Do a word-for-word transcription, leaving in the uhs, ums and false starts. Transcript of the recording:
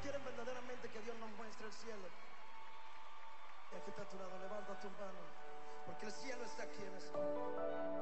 quieren verdaderamente que Dios nos muestre el cielo? El que está a tu lado, levanta tu mano, porque el cielo está aquí en este momento.